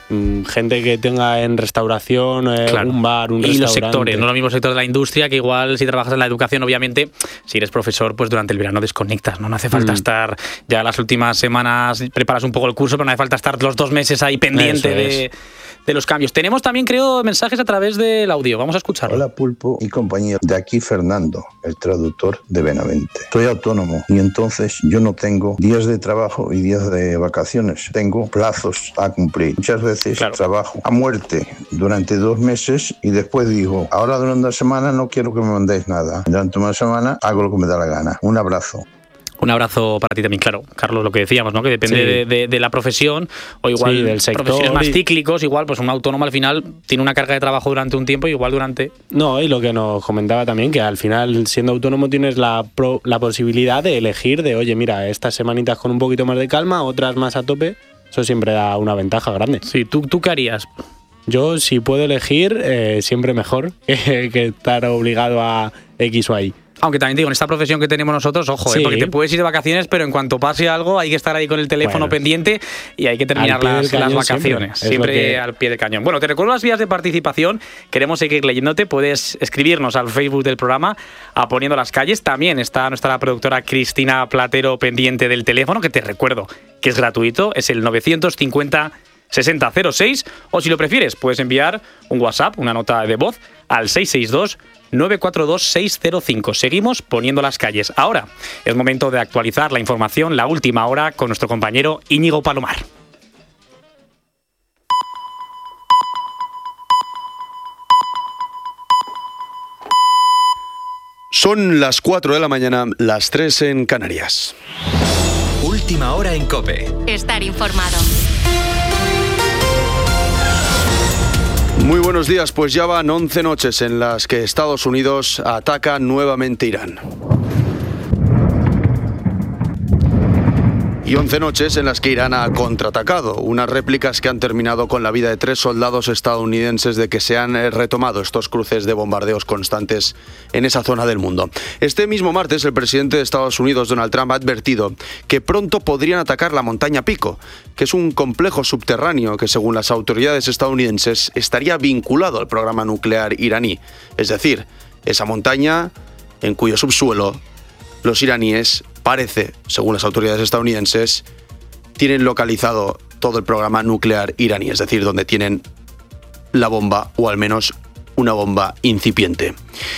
mm, gente que tenga en restauración, eh, Claro. un bar, un y los restaurante. sectores, no lo mismo sector de la industria, que igual si trabajas en la educación, obviamente, si eres profesor, pues durante el verano desconectas, ¿no? No hace falta Mm. estar ya las últimas semanas, preparas un poco el curso, pero no hace falta estar los dos meses ahí pendiente Eso de, de los cambios. Tenemos también, creo, mensajes a través del audio. Vamos a escucharlo. Hola Pulpo y compañía. De aquí Fernando, el traductor de Benavente. Soy autónomo y entonces yo no tengo días de trabajo y días de vacaciones. Tengo plazos a cumplir. Muchas veces trabajo a muerte durante dos meses y después digo, ahora durante una semana no quiero que me mandéis nada. Durante una semana hago lo que me da la gana. Un abrazo. Un abrazo para ti también, claro, Carlos, lo que decíamos, ¿no? Que depende Sí. de, de- de la profesión o igual Sí, del sector profesiones más y- cíclicos, igual pues un autónomo al final tiene una carga de trabajo durante un tiempo y igual durante... No, y lo que nos comentaba también, que al final, siendo autónomo, tienes la, pro- la posibilidad de elegir de, oye, mira, estas semanitas con un poquito más de calma, otras más a tope. Eso siempre da una ventaja grande. Sí, ¿tú, tú qué harías? Yo, si puedo elegir, eh, siempre mejor que, que estar obligado a X o Y. Aunque también digo, en esta profesión que tenemos nosotros, ojo, Sí. ¿eh? Porque te puedes ir de vacaciones, pero en cuanto pase algo hay que estar ahí con el teléfono Bueno. pendiente y hay que terminar Al pie las, del cañón las siempre. vacaciones. Es Siempre, lo que- al pie del cañón. Bueno, te recuerdo las vías de participación. Queremos seguir leyéndote. Puedes escribirnos al Facebook del programa a Poniendo las Calles. También está nuestra productora Cristina Platero pendiente del teléfono, que te recuerdo que es gratuito. Es el novecientos cincuenta sesenta cero seis. O si lo prefieres, puedes enviar un WhatsApp, una nota de voz, al seis seis dos nueve cuatro dos seis cero cinco. Seguimos Poniendo las Calles. Ahora es momento de actualizar la información, la última hora, con nuestro compañero Íñigo Palomar. Son las cuatro de la mañana, las tres en Canarias. Última hora en COPE. Estar informado. Muy buenos días, pues ya van once noches en las que Estados Unidos ataca nuevamente Irán. Y once noches en las que Irán ha contraatacado, unas réplicas que han terminado con la vida de tres soldados estadounidenses de que se han eh, retomado estos cruces de bombardeos constantes en esa zona del mundo. Este mismo martes, el presidente de Estados Unidos, Donald Trump, ha advertido que pronto podrían atacar la montaña Pico, que es un complejo subterráneo que, según las autoridades estadounidenses, estaría vinculado al programa nuclear iraní. Es decir, esa montaña en cuyo subsuelo los iraníes, parece, según las autoridades estadounidenses, tienen localizado todo el programa nuclear iraní, es decir, donde tienen la bomba, o al menos una bomba incipiente.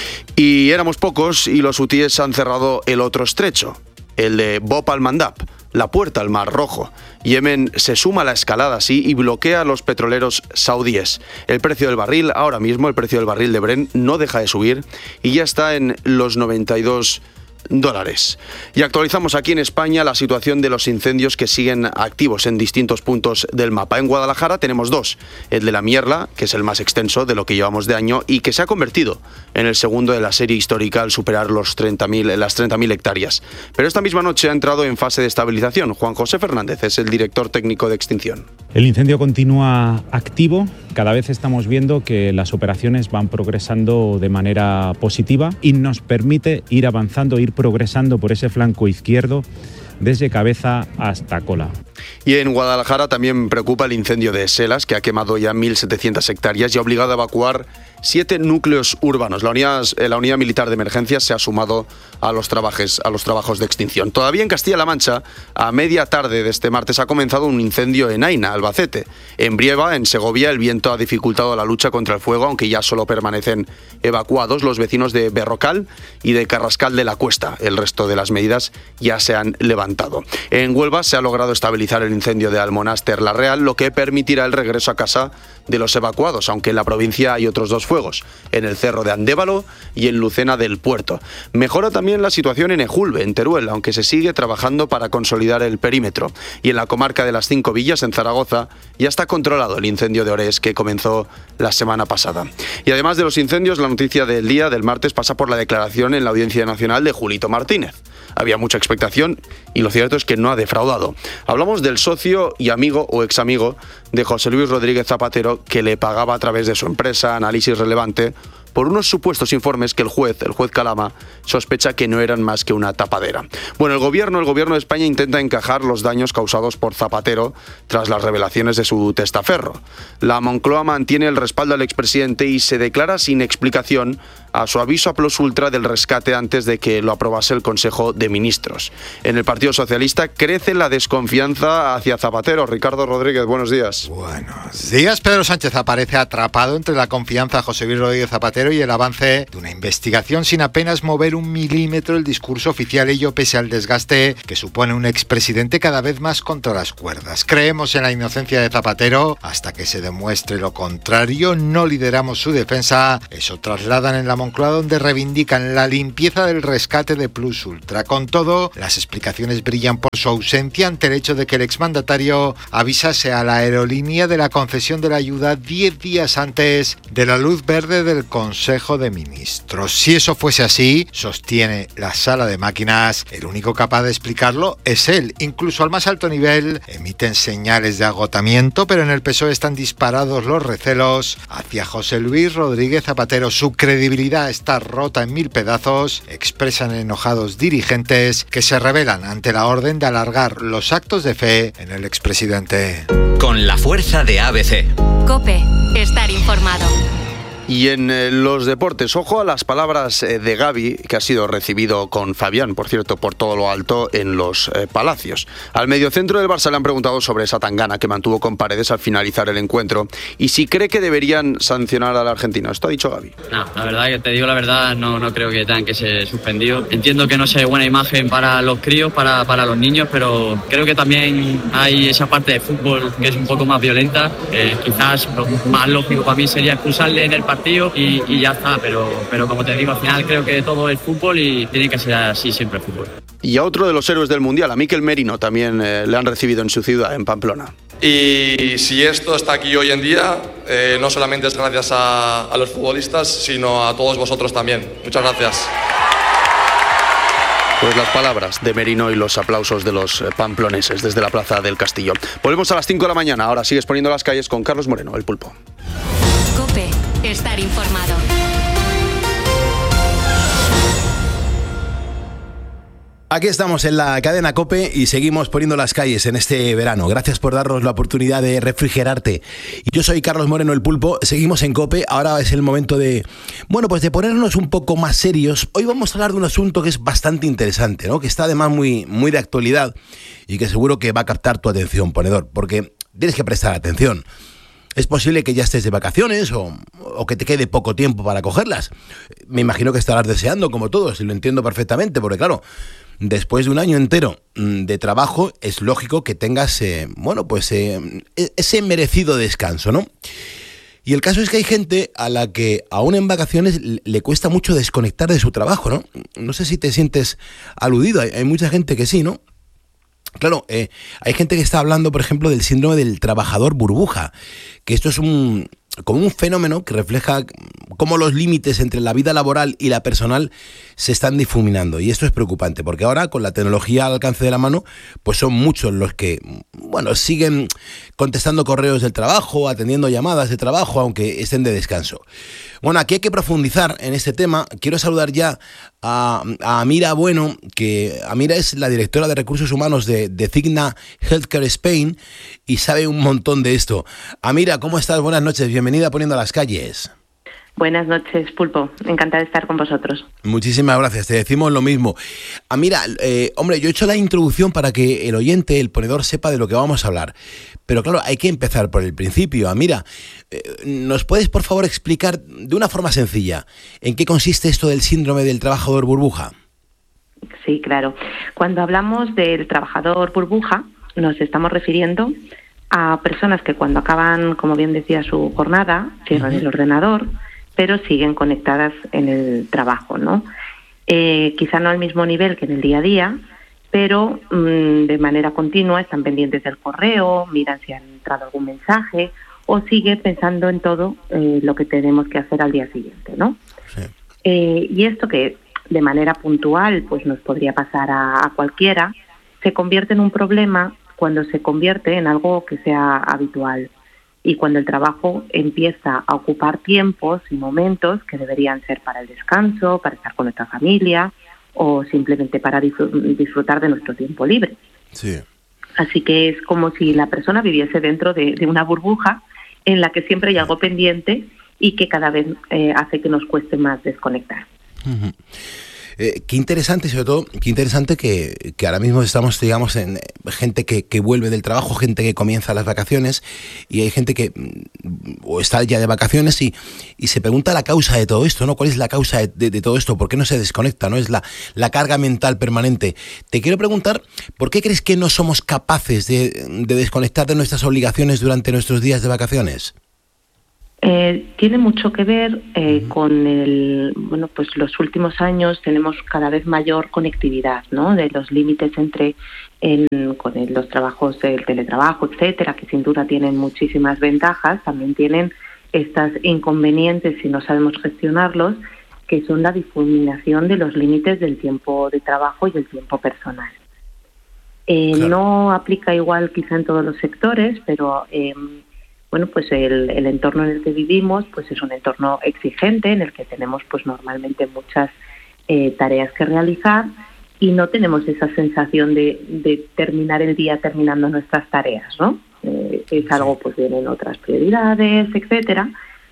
Y éramos pocos y los hutíes han cerrado el otro estrecho, el de Bab al-Mandab, la puerta al Mar Rojo. Yemen se suma a la escalada así y bloquea a los petroleros saudíes. El precio del barril, ahora mismo el precio del barril de Brent no deja de subir y ya está en los noventa y dos dólares. Y actualizamos aquí en España la situación de los incendios que siguen activos en distintos puntos del mapa. En Guadalajara tenemos dos, el de la Mierla, que es el más extenso de lo que llevamos de año y que se ha convertido en el segundo de la serie histórica al superar los treinta mil, las treinta mil hectáreas. Pero esta misma noche ha entrado en fase de estabilización. Juan José Fernández es el director técnico de extinción. El incendio continúa activo, cada vez estamos viendo que las operaciones van progresando de manera positiva y nos permite ir avanzando, ir progresando por ese flanco izquierdo desde cabeza hasta cola. Y en Guadalajara también preocupa el incendio de Selas, que ha quemado ya mil setecientas hectáreas y ha obligado a evacuar siete núcleos urbanos. La unidad, la unidad militar de emergencia se ha sumado a los, trabajos, a los trabajos de extinción. Todavía en Castilla-La Mancha, a media tarde de este martes, ha comenzado un incendio en Aina, Albacete. En Brieva, en Segovia, el viento ha dificultado la lucha contra el fuego, aunque ya solo permanecen evacuados los vecinos de Berrocal y de Carrascal de la Cuesta. El resto de las medidas ya se han levantado. En Huelva se ha logrado estabilizar el incendio de Almonaster La Real, lo que permitirá el regreso a casa de los evacuados, aunque en la provincia hay otros dos fuegos, en el Cerro de Andévalo y en Lucena del Puerto. Mejora también la situación en Ejulbe, en Teruel, aunque se sigue trabajando para consolidar el perímetro. Y en la comarca de las Cinco Villas, en Zaragoza, ya está controlado el incendio de Orés que comenzó la semana pasada. Y además de los incendios, la noticia del día del martes pasa por la declaración en la Audiencia Nacional de Julito Martínez. Había mucha expectación y lo cierto es que no ha defraudado. Hablamos del socio y amigo o examigo de José Luis Rodríguez Zapatero, que le pagaba a través de su empresa Análisis Relevante por unos supuestos informes que el juez, el juez Calama, sospecha que no eran más que una tapadera. Bueno, el gobierno, el gobierno de España intenta encajar los daños causados por Zapatero tras las revelaciones de su testaferro. La Moncloa mantiene el respaldo al expresidente y se declara sin explicación a su aviso a plus ultra del rescate antes de que lo aprobase el Consejo de Ministros. En el Partido Socialista crece la desconfianza hacia Zapatero. Ricardo Rodríguez, buenos días. Buenos días. Pedro Sánchez aparece atrapado entre la confianza a José Luis Rodríguez Zapatero y el avance de una investigación sin apenas mover un milímetro el discurso oficial, ello pese al desgaste que supone un expresidente cada vez más contra las cuerdas. Creemos en la inocencia de Zapatero hasta que se demuestre lo contrario. No lideramos su defensa. Eso trasladan en la Moncloa, donde reivindican la limpieza del rescate de Plus Ultra. Con todo, las explicaciones brillan por su ausencia ante el hecho de que el exmandatario avisase a la aerolínea de la concesión de la ayuda diez días antes de la luz verde del Consejo de Ministros. Si eso fuese así, sostiene la sala de máquinas, el único capaz de explicarlo es él. Incluso al más alto nivel emiten señales de agotamiento, pero en el P S O E están disparados los recelos hacia José Luis Rodríguez Zapatero. Su credibilidad está rota en mil pedazos, expresan enojados dirigentes que se rebelan ante la orden de alargar los actos de fe en el expresidente. Con la fuerza de A B C. COPE, estar informado. Y en eh, los deportes, ojo a las palabras eh, de Gavi, que ha sido recibido con Fabián, por cierto, por todo lo alto en los eh, Palacios. Al mediocentro del Barça le han preguntado sobre esa tangana que mantuvo con Paredes al finalizar el encuentro y si cree que deberían sancionar al argentino. Esto ha dicho Gavi. No, la verdad, que te digo la verdad, no, no creo que tengan que ser suspendidos. Entiendo que no sea buena imagen para los críos, para, para los niños, pero creo que también hay esa parte de fútbol que es un poco más violenta. Eh, quizás lo más lógico para mí sería expulsarle en el partido Y, y ya está, pero, pero como te digo, al final creo que todo es fútbol y tiene que ser así siempre el fútbol. Y a otro de los héroes del Mundial, a Mikel Merino, también eh, le han recibido en su ciudad, en Pamplona. Y si esto está aquí hoy en día, eh, no solamente es gracias a, a los futbolistas, sino a todos vosotros también. Muchas gracias. Pues las palabras de Merino y los aplausos de los pamploneses desde la Plaza del Castillo. Volvemos a las cinco de la mañana, ahora sigues poniendo las calles con Carlos Moreno, el Pulpo. COPE, estar informado. Aquí estamos en la cadena COPE y seguimos poniendo las calles en este verano. Gracias por darnos la oportunidad de refrigerarte. Yo soy Carlos Moreno, el Pulpo. Seguimos en COPE. Ahora es el momento de, bueno, pues de ponernos un poco más serios. Hoy vamos a hablar de un asunto que es bastante interesante, ¿no? Que está además muy, muy de actualidad y que seguro que va a captar tu atención, ponedor, porque tienes que prestar atención. Es posible que ya estés de vacaciones o, o que te quede poco tiempo para cogerlas. Me imagino que estarás deseando, como todos, y lo entiendo perfectamente, porque claro, después de un año entero de trabajo, es lógico que tengas, eh, bueno, pues eh, ese merecido descanso, ¿no? Y el caso es que hay gente a la que aún en vacaciones le cuesta mucho desconectar de su trabajo, ¿no? No sé si te sientes aludido, hay, hay mucha gente que sí, ¿no? Claro, eh, hay gente que está hablando, por ejemplo, del síndrome del trabajador burbuja, que esto es un como un fenómeno que refleja cómo los límites entre la vida laboral y la personal se están difuminando. Y esto es preocupante, porque ahora, con la tecnología al alcance de la mano, pues son muchos los que, bueno, siguen contestando correos del trabajo, atendiendo llamadas de trabajo, aunque estén de descanso. Bueno, aquí hay que profundizar en este tema. Quiero saludar ya a, a Amira Bueno, que Amira es la directora de Recursos Humanos de, de Cigna Healthcare Spain y sabe un montón de esto. Amira, ¿cómo estás? Buenas noches, bienvenida a Poniendo las Calles. Buenas noches, Pulpo. Encantada de estar con vosotros. Muchísimas gracias, te decimos lo mismo. Amira, eh, hombre, yo he hecho la introducción para que el oyente, el ponedor, sepa de lo que vamos a hablar. Pero claro, hay que empezar por el principio. Amira, eh, ¿nos puedes por favor explicar de una forma sencilla en qué consiste esto del síndrome del trabajador burbuja? Sí, claro. Cuando hablamos del trabajador burbuja, nos estamos refiriendo a personas que cuando acaban, como bien decía, su jornada, cierran uh-huh. el ordenador, pero siguen conectadas en el trabajo, ¿no? Eh, quizá no al mismo nivel que en el día a día, pero mmm, de manera continua están pendientes del correo, miran si han entrado algún mensaje o siguen pensando en todo eh, lo que tenemos que hacer al día siguiente, ¿no? Sí. Eh, y esto que de manera puntual pues nos podría pasar a, a cualquiera, se convierte en un problema cuando se convierte en algo que sea habitual. y cuando el trabajo empieza a ocupar tiempos y momentos que deberían ser para el descanso, para estar con nuestra familia o simplemente para disfrutar de nuestro tiempo libre. Sí. Así que es como si la persona viviese dentro de, de una burbuja en la que siempre hay algo pendiente y que cada vez eh, hace que nos cueste más desconectar. Uh-huh. Eh, qué interesante, sobre todo, qué interesante que, que ahora mismo estamos, digamos, en gente que, que vuelve del trabajo, gente que comienza las vacaciones, y hay gente que o está ya de vacaciones y, y se pregunta la causa de todo esto, ¿no? ¿Cuál es la causa de, de, de todo esto? ¿Por qué no se desconecta? ¿No? Es la, la carga mental permanente. Te quiero preguntar, ¿por qué crees que no somos capaces de, de desconectar de nuestras obligaciones durante nuestros días de vacaciones? Eh, tiene mucho que ver eh, uh-huh. con el, bueno, pues los últimos años tenemos cada vez mayor conectividad, ¿no? De los límites entre el, con el, los trabajos del teletrabajo, etcétera, que sin duda tienen muchísimas ventajas, también tienen estas inconvenientes si no sabemos gestionarlos, que son la difuminación de los límites del tiempo de trabajo y el tiempo personal. Eh, claro. No aplica igual quizá en todos los sectores, pero eh, bueno, pues el, el entorno en el que vivimos pues es un entorno exigente en el que tenemos pues normalmente muchas eh, tareas que realizar y no tenemos esa sensación de, de terminar el día terminando nuestras tareas, ¿no? Eh, es algo, pues vienen otras prioridades, etcétera,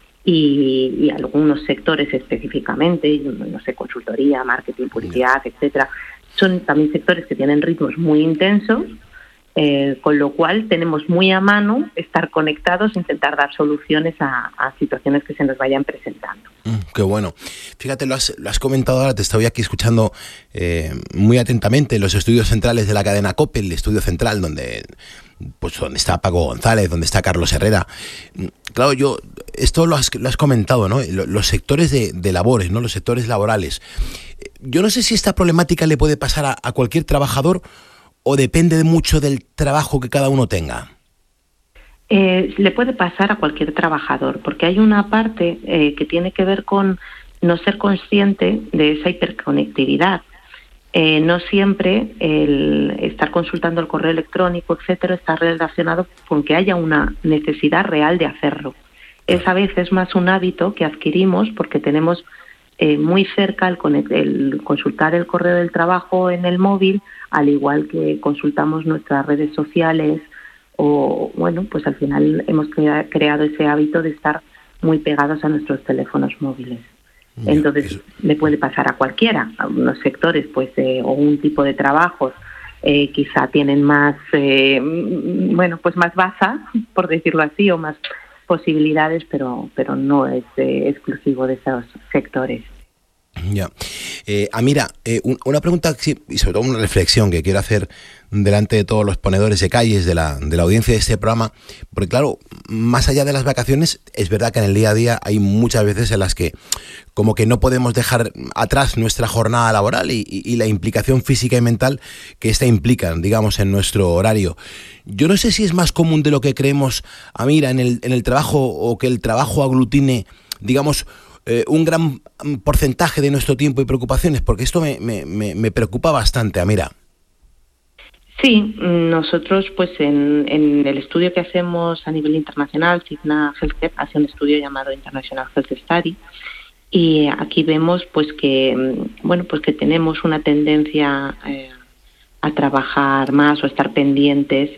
y, y algunos sectores específicamente, no sé, consultoría, marketing, publicidad, etcétera, son también sectores que tienen ritmos muy intensos. Eh, con lo cual tenemos muy a mano estar conectados, intentar dar soluciones a, a situaciones que se nos vayan presentando. Mm, qué bueno. Fíjate, lo has, lo has comentado ahora, te estoy aquí escuchando eh, muy atentamente los estudios centrales de la cadena COPE, el estudio central donde, pues, donde está Paco González, donde está Carlos Herrera. Claro, yo, esto lo has, lo has comentado, ¿no? Los sectores de, de labores, ¿no? Los sectores laborales. Yo no sé si esta problemática le puede pasar a, a cualquier trabajador o depende mucho del trabajo que cada uno tenga. Eh, le puede pasar a cualquier trabajador, porque hay una parte eh, que tiene que ver con no ser consciente de esa hiperconectividad. Eh, no siempre el estar consultando el correo electrónico, etcétera, está relacionado con que haya una necesidad real de hacerlo. Es a veces más un hábito que adquirimos porque tenemos eh, muy cerca el, el consultar el correo del trabajo en el móvil, al igual que consultamos nuestras redes sociales o, bueno, pues al final hemos crea, creado ese hábito de estar muy pegados a nuestros teléfonos móviles. Ya, Entonces, eso. le puede pasar a cualquiera. A unos sectores, pues, eh, o un tipo de trabajos eh, quizá tienen más, eh, bueno, pues más baza, por decirlo así, o más posibilidades, pero, pero no es eh, exclusivo de esos sectores. Ya. Eh, Amira, eh, un, una pregunta sí, y sobre todo una reflexión que quiero hacer delante de todos los ponedores de calles de la, de la audiencia de este programa, porque claro, más allá de las vacaciones, es verdad que en el día a día hay muchas veces en las que como que no podemos dejar atrás nuestra jornada laboral y, y, y la implicación física y mental que esta implica, digamos, en nuestro horario. Yo no sé si es más común de lo que creemos, Amira, en el, en el trabajo, o que el trabajo aglutine, digamos, Eh, un gran porcentaje de nuestro tiempo y preocupaciones, porque esto me, me, me preocupa bastante, Amira. Sí, nosotros pues en, en el estudio que hacemos a nivel internacional, Cigna Healthcare hace un estudio llamado International Health Study, y aquí vemos pues que bueno pues que tenemos una tendencia eh, a trabajar más o a estar pendientes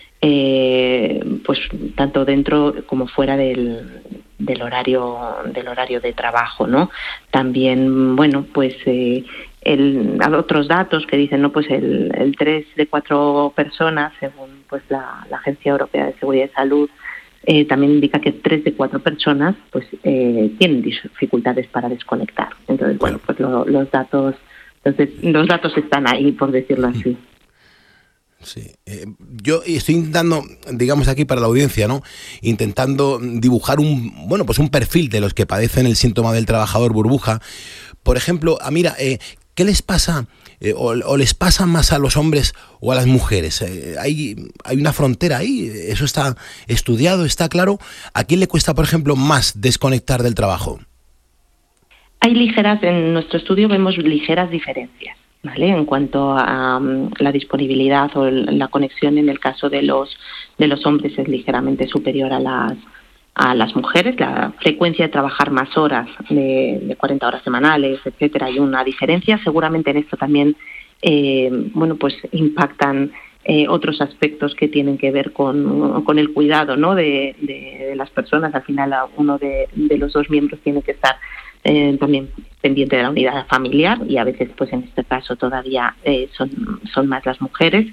eh, pues tanto dentro como fuera del del horario del horario de trabajo, ¿no? También, bueno, pues eh, el, otros datos que dicen, no, pues el, el tres de cuatro personas, según pues la, la Agencia Europea de Seguridad y Salud, eh, también indica que tres de cuatro personas pues eh, tienen dificultades para desconectar. Entonces, bueno, pues lo, los datos, entonces los datos están ahí, por decirlo así. Sí, eh, yo estoy intentando, digamos aquí para la audiencia, ¿no? Intentando dibujar un, bueno, pues un perfil de los que padecen el síntoma del trabajador burbuja. Por ejemplo, Amira, eh, ¿qué les pasa eh, o, o les pasa más a los hombres o a las mujeres? Eh, hay, hay una frontera ahí, eso está estudiado, está claro. ¿A quién le cuesta, por ejemplo, más desconectar del trabajo? Hay ligeras, en nuestro estudio vemos ligeras diferencias. ¿vale? En cuanto a um, la disponibilidad o la conexión, en el caso de los de los hombres es ligeramente superior a las a las mujeres. La frecuencia de trabajar más horas, de, de cuarenta horas semanales, etcétera, hay una diferencia. Seguramente en esto también eh, bueno, pues impactan eh, otros aspectos que tienen que ver con, con el cuidado, ¿no? de, de, de las personas. Al final uno de, de los dos miembros tiene que estar Eh, también pendiente de la unidad familiar, y a veces pues en este caso todavía eh, son, son más las mujeres,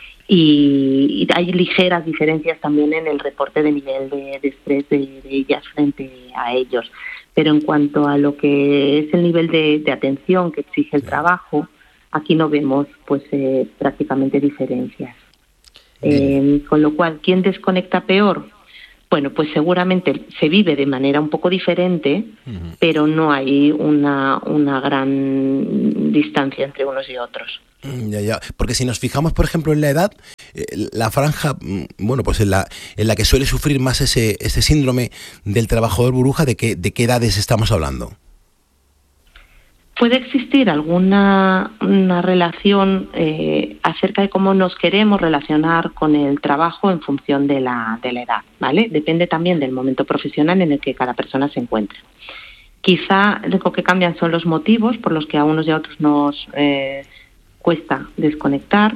y, y hay ligeras diferencias también en el reporte de nivel de, de estrés de, de ellas frente a ellos. Pero en cuanto a lo que es el nivel de, de atención que exige el trabajo, aquí no vemos pues eh, prácticamente diferencias. Eh, con lo cual, ¿quién desconecta peor? Bueno, pues seguramente se vive de manera un poco diferente, uh-huh. pero no hay una, una gran distancia entre unos y otros. Ya, ya. Porque si nos fijamos, por ejemplo, en la edad, eh, la franja, bueno, pues en la, en la que suele sufrir más ese, ese síndrome del trabajador burbuja, ¿de qué, de qué edades estamos hablando? Puede existir alguna una relación eh, acerca de cómo nos queremos relacionar con el trabajo en función de la, de la edad, ¿vale? Depende también del momento profesional en el que cada persona se encuentre. Quizá lo que cambian son los motivos por los que a unos y a otros nos eh, cuesta desconectar.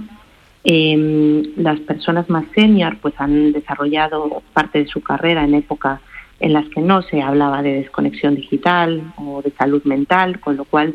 Eh, las personas más senior pues han desarrollado parte de su carrera en épocas en las que no se hablaba de desconexión digital o de salud mental, con lo cual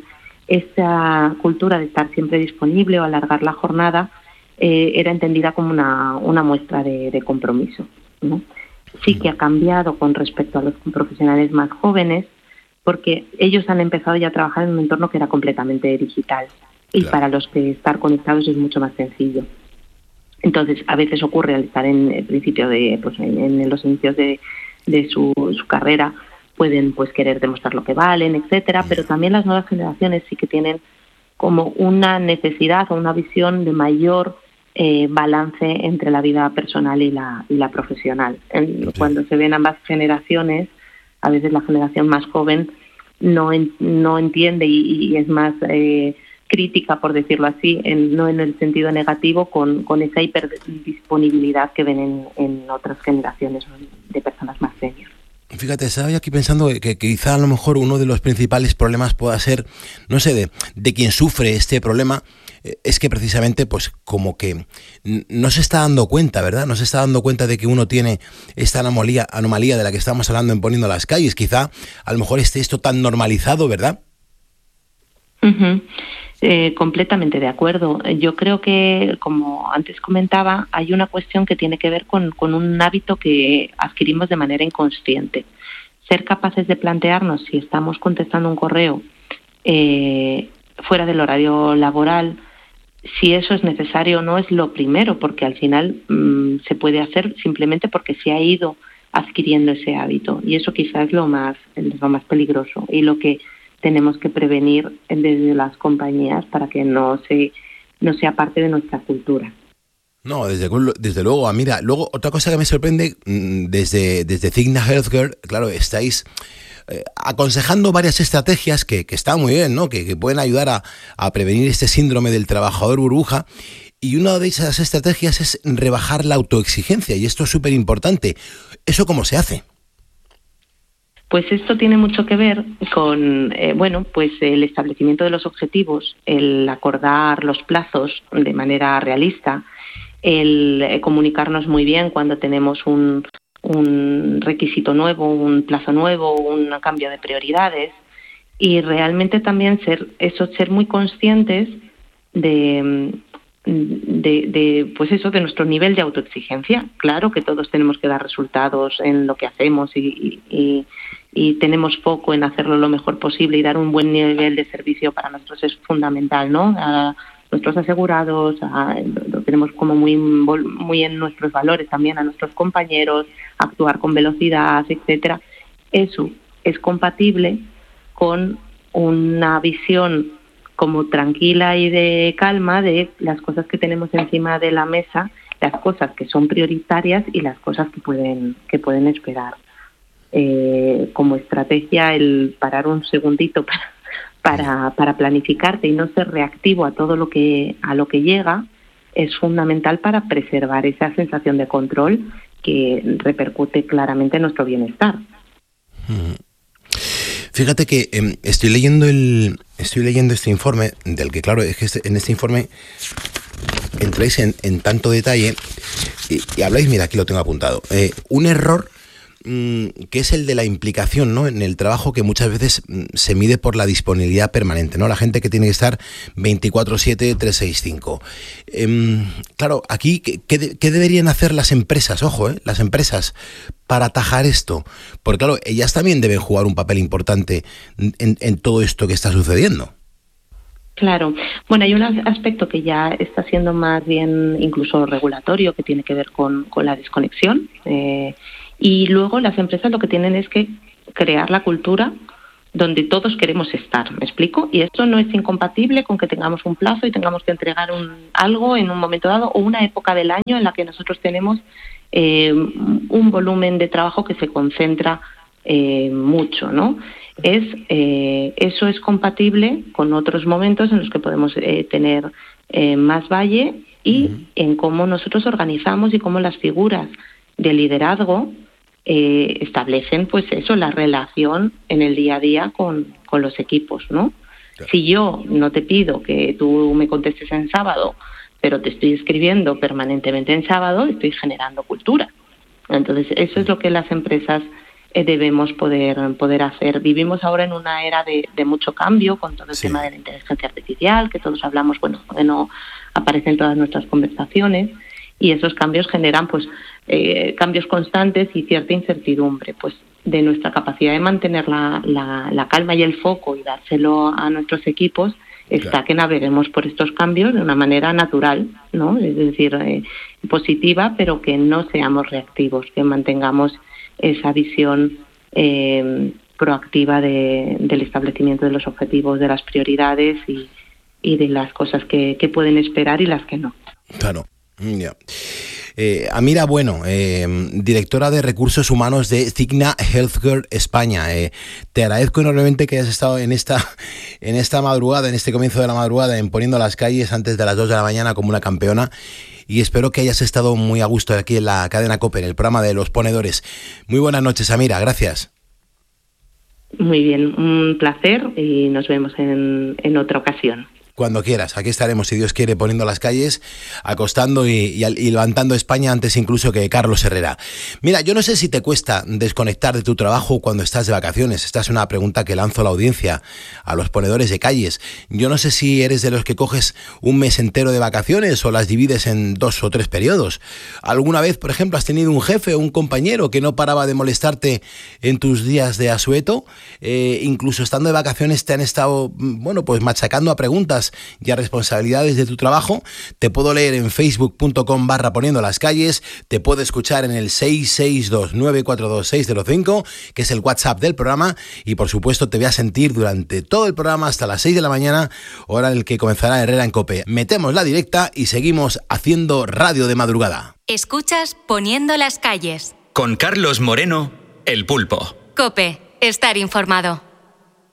esa cultura de estar siempre disponible o alargar la jornada eh, era entendida como una, una muestra de, de compromiso, ¿no? Sí que ha cambiado con respecto a los profesionales más jóvenes, porque ellos han empezado ya a trabajar en un entorno que era completamente digital, y claro, para los que estar conectados es mucho más sencillo. Entonces, a veces ocurre al estar en el principio de, pues, en, en los inicios de de su, su carrera, pueden pues querer demostrar lo que valen, etcétera, pero también las nuevas generaciones sí que tienen como una necesidad o una visión de mayor eh, balance entre la vida personal y la y la profesional. En, cuando se ven ambas generaciones, a veces la generación más joven no en, no entiende y, y es más eh, crítica, por decirlo así, en, no en el sentido negativo, con, con esa hiperdisponibilidad que ven en, en otras generaciones de personas más senior. Fíjate, estaba yo aquí pensando que, que quizá a lo mejor uno de los principales problemas pueda ser, no sé, de, de quien sufre este problema, eh, es que precisamente pues como que no se está dando cuenta, ¿verdad? No se está dando cuenta de que uno tiene esta anomalía, anomalía de la que estamos hablando en Poniendo las Calles. Quizá a lo mejor esté esto tan normalizado, ¿verdad? Uh-huh. Eh, completamente de acuerdo. Yo creo que, como antes comentaba, hay una cuestión que tiene que ver con, con un hábito que adquirimos de manera inconsciente. Ser capaces de plantearnos si estamos contestando un correo eh, fuera del horario laboral, si eso es necesario o no, es lo primero, porque al final mmm, se puede hacer simplemente porque se ha ido adquiriendo ese hábito, y eso quizás es lo más, es lo más peligroso y lo que tenemos que prevenir desde las compañías para que no se no sea parte de nuestra cultura. No, desde, desde luego. Mira, luego otra cosa que me sorprende, desde, desde Cigna Healthcare, claro, estáis eh, aconsejando varias estrategias que, que están muy bien, ¿no? Que, que pueden ayudar a, a prevenir este síndrome del trabajador burbuja, y una de esas estrategias es rebajar la autoexigencia, y esto es súper importante. ¿Eso cómo se hace? Pues esto tiene mucho que ver con, eh, bueno, pues el establecimiento de los objetivos, el acordar los plazos de manera realista, el eh, comunicarnos muy bien cuando tenemos un, un requisito nuevo, un plazo nuevo, un cambio de prioridades, y realmente también ser eso, ser muy conscientes de, de, de, pues eso, de nuestro nivel de autoexigencia. Claro que todos tenemos que dar resultados en lo que hacemos y, y, y tenemos foco en hacerlo lo mejor posible, y dar un buen nivel de servicio para nosotros es fundamental, ¿no? A nuestros asegurados, a, lo tenemos como muy, muy en nuestros valores también, a nuestros compañeros, actuar con velocidad, etcétera. Eso es compatible con una visión como tranquila y de calma de las cosas que tenemos encima de la mesa, las cosas que son prioritarias y las cosas que pueden que pueden esperar. Eh, como estrategia, el parar un segundito para, para, para planificarte y no ser reactivo a todo lo que, a lo que llega, es fundamental para preservar esa sensación de control que repercute claramente en nuestro bienestar. Fíjate que eh, estoy leyendo el estoy leyendo este informe, del que claro, es que este, en este informe entráis en, en tanto detalle y, y habláis, mira, aquí lo tengo apuntado, eh, un error mmm, que es el de la implicación, ¿no?, en el trabajo, que muchas veces mmm, se mide por la disponibilidad permanente, ¿no? La gente que tiene que estar veinticuatro siete, trescientos sesenta y cinco. Eh, claro, aquí, ¿qué, qué, ¿qué deberían hacer las empresas? Ojo, ¿eh? Las empresas, para atajar esto, porque claro, ellas también deben jugar un papel importante en, en todo esto que está sucediendo. Claro. Bueno, hay un aspecto que ya está siendo más bien incluso regulatorio, que tiene que ver con, con la desconexión. Eh, y luego las empresas lo que tienen es que crear la cultura donde todos queremos estar, ¿me explico? Y esto no es incompatible con que tengamos un plazo y tengamos que entregar un, algo en un momento dado, o una época del año en la que nosotros tenemos eh, un volumen de trabajo que se concentra eh, mucho, ¿no? Es eh, eso es compatible con otros momentos en los que podemos eh, tener eh, más valle, y uh-huh. en cómo nosotros organizamos y cómo las figuras de liderazgo eh, establecen, pues eso, la relación en el día a día con, con los equipos, ¿no? Claro. Si yo no te pido que tú me contestes en sábado, pero te estoy escribiendo permanentemente en sábado, estoy generando cultura. Entonces, eso es lo que las empresas debemos poder poder hacer. Vivimos ahora en una era de, de mucho cambio, con todo el sí. tema de la inteligencia artificial, que todos hablamos, bueno, que no aparece en todas nuestras conversaciones, y esos cambios generan pues eh, cambios constantes y cierta incertidumbre. Pues de nuestra capacidad de mantener la, la, la calma y el foco y dárselo a nuestros equipos está claro. que naveguemos por estos cambios de una manera natural, ¿no? Es decir, eh, positiva, pero que no seamos reactivos, que mantengamos esa visión eh, proactiva de, del establecimiento de los objetivos, de las prioridades y, y de las cosas que, que pueden esperar y las que no. Claro, ya. Yeah. Eh, Amira Bueno, eh, directora de Recursos Humanos de Cigna Healthcare España. Eh, te agradezco enormemente que hayas estado en esta, en esta madrugada, en este comienzo de la madrugada, en Poniendo las Calles antes de las dos de la mañana como una campeona. Y espero que hayas estado muy a gusto aquí en la cadena COPE, en el programa de Los Ponedores. Muy buenas noches, Amira, gracias. Muy bien, un placer y nos vemos en, en otra ocasión. Cuando quieras, aquí estaremos, si Dios quiere, poniendo las calles, acostando y, y, y levantando España antes incluso que Carlos Herrera. Mira, yo no sé si te cuesta desconectar de tu trabajo cuando estás de vacaciones. Esta es una pregunta que lanzo a la audiencia, a los ponedores de calles. Yo no sé si eres de los que coges un mes entero de vacaciones o las divides en dos o tres periodos. ¿Alguna vez, por ejemplo, has tenido un jefe o un compañero que no paraba de molestarte en tus días de asueto? Eh, incluso estando de vacaciones te han estado, bueno, pues machacando a preguntas y a responsabilidades de tu trabajo. Te puedo leer en facebook punto com barra poniendo las calles, te puedo escuchar en el seis seis dos nueve cuatro dos seis cero cinco, que es el WhatsApp del programa, y por supuesto te voy a sentir durante todo el programa hasta las seis de la mañana, hora en el que comenzará Herrera en COPE. Metemos la directa y seguimos haciendo radio de madrugada. Escuchas Poniendo las Calles con Carlos Moreno, el Pulpo. COPE, estar informado.